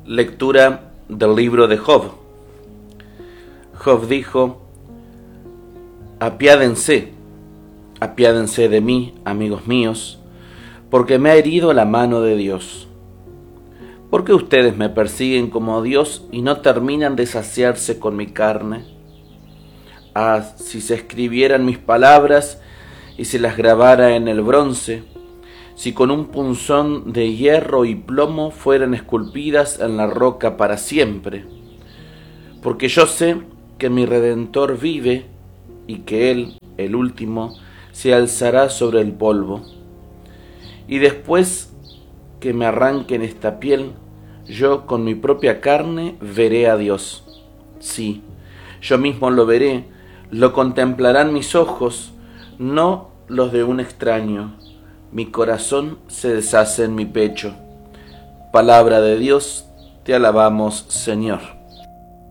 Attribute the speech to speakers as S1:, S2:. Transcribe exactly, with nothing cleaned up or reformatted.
S1: Lectura del libro de Job. Job dijo: apiádense, apiádense de mí, amigos míos, porque me ha herido la mano de Dios. ¿Por qué ustedes me persiguen como Dios y no terminan de saciarse con mi carne? Ah, si se escribieran mis palabras y se las grabara en el bronce, si con un punzón de hierro y plomo fueran esculpidas en la roca para siempre. Porque yo sé que mi Redentor vive y que Él, el último, se alzará sobre el polvo. Y después que me arranquen esta piel, yo con mi propia carne veré a Dios. Sí, yo mismo lo veré, lo contemplarán mis ojos, no los de un extraño. Mi corazón se deshace en mi pecho. Palabra de Dios, te alabamos, Señor.